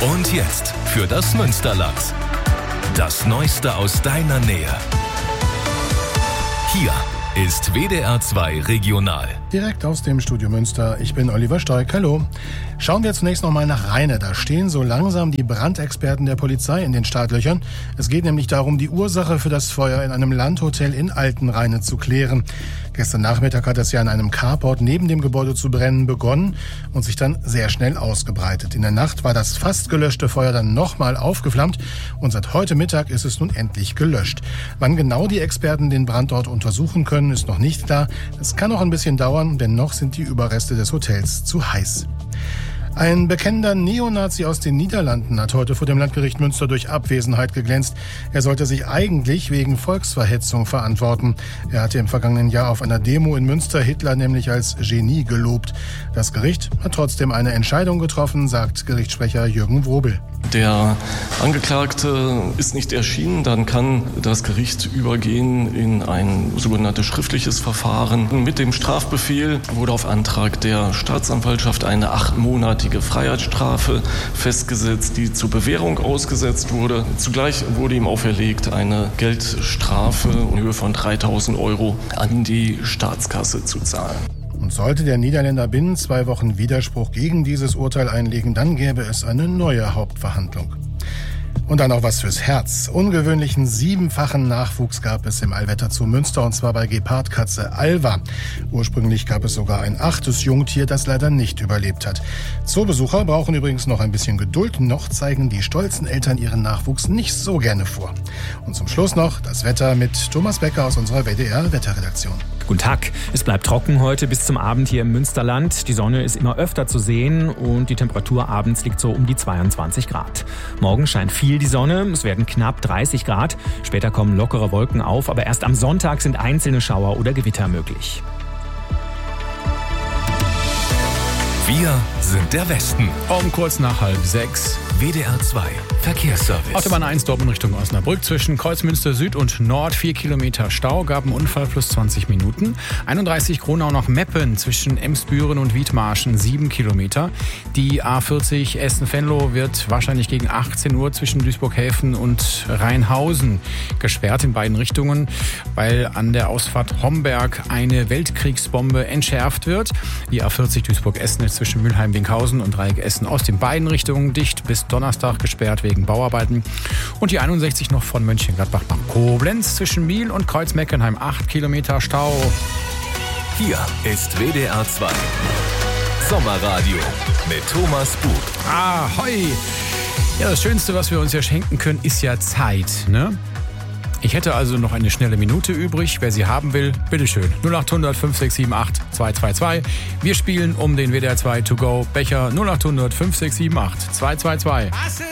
Und jetzt für das Münsterland. Das Neueste aus deiner Nähe. Hier ist WDR 2 Regional. Direkt aus dem Studio Münster. Ich bin Oliver Stoick. Hallo. Schauen wir zunächst noch mal nach Rheine. Da stehen so langsam die Brandexperten der Polizei in den Startlöchern. Es geht nämlich darum, die Ursache für das Feuer in einem Landhotel in Altenrheine zu klären. Gestern Nachmittag hat es ja in einem Carport neben dem Gebäude zu brennen begonnen und sich dann sehr schnell ausgebreitet. In der Nacht war das fast gelöschte Feuer dann nochmal aufgeflammt und seit heute Mittag ist es nun endlich gelöscht. Wann genau die Experten den Brand dort untersuchen können, ist noch nicht klar. Es kann noch ein bisschen dauern, denn noch sind die Überreste des Hotels zu heiß. Ein bekennender Neonazi aus den Niederlanden hat heute vor dem Landgericht Münster durch Abwesenheit geglänzt. Er sollte sich eigentlich wegen Volksverhetzung verantworten. Er hatte im vergangenen Jahr auf einer Demo in Münster Hitler nämlich als Genie gelobt. Das Gericht hat trotzdem eine Entscheidung getroffen, sagt Gerichtssprecher Jürgen Wrobel. Der Angeklagte ist nicht erschienen, dann kann das Gericht übergehen in ein sogenanntes schriftliches Verfahren. Mit dem Strafbefehl wurde auf Antrag der Staatsanwaltschaft eine 8-monatige Freiheitsstrafe festgesetzt, die zur Bewährung ausgesetzt wurde. Zugleich wurde ihm auferlegt, eine Geldstrafe in Höhe von 3.000 € an die Staatskasse zu zahlen. Und sollte der Niederländer binnen 2 Wochen Widerspruch gegen dieses Urteil einlegen, dann gäbe es eine neue Hauptverhandlung. Und dann noch was fürs Herz. Ungewöhnlichen 7-fachen Nachwuchs gab es im Allwetter zu Münster, und zwar bei Gepardkatze Alva. Ursprünglich gab es sogar ein 8. Jungtier, das leider nicht überlebt hat. Zoobesucher brauchen übrigens noch ein bisschen Geduld. Noch zeigen die stolzen Eltern ihren Nachwuchs nicht so gerne vor. Und zum Schluss noch das Wetter mit Thomas Becker aus unserer WDR-Wetterredaktion. Guten Tag. Es bleibt trocken heute bis zum Abend hier im Münsterland. Die Sonne ist immer öfter zu sehen und die Temperatur abends liegt so um die 22 Grad. Morgen scheint viel die Sonne, es werden knapp 30 Grad. Später kommen lockere Wolken auf, aber erst am Sonntag sind einzelne Schauer oder Gewitter möglich. Wir sind der Westen. Um kurz nach 5:30. WDR 2 Verkehrsservice. Autobahn 1 Dortmund Richtung Osnabrück zwischen Kreuzmünster Süd und Nord 4 Kilometer Stau, gab einen Unfall plus 20 Minuten. 31 Kronau nach Meppen zwischen Emsbüren und Wiedmarschen 7 Kilometer. Die A40 Essen-Venlo wird wahrscheinlich gegen 18 Uhr zwischen Duisburg-Häfen und Rheinhausen gesperrt in beiden Richtungen, weil an der Ausfahrt Homberg eine Weltkriegsbombe entschärft wird. Die A40 Duisburg-Essen ist zwischen Mülheim-Winkhausen und Dreieck Essen-Ost in beiden Richtungen dicht bis Donnerstag gesperrt wegen Bauarbeiten. Und die 61 noch von Mönchengladbach nach Koblenz zwischen Miel und Kreuz-Meckenheim 8 Kilometer Stau. Hier ist WDR 2 Sommerradio mit Thomas Bug. Ahoi! Ja, das Schönste, was wir uns ja schenken können, ist ja Zeit, ne? Ich hätte also noch eine schnelle Minute übrig. Wer sie haben will, bitteschön. 0800 5678 222. Wir spielen um den WDR 2 To Go Becher 0800 5678 222.